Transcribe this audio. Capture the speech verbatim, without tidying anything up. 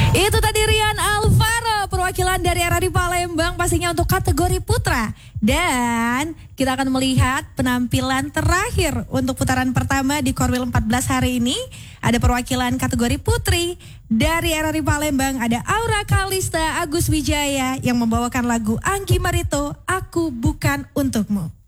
Itu tadi Rian Alvaro, perwakilan dari R R I Palembang pastinya untuk kategori putra. Dan kita akan melihat penampilan terakhir untuk putaran pertama di Korwil empat belas hari ini. Ada perwakilan kategori putri dari R R I Palembang, ada Aura Kalista Agus Wijaya yang membawakan lagu Anggi Marito, Aku Bukan Untukmu.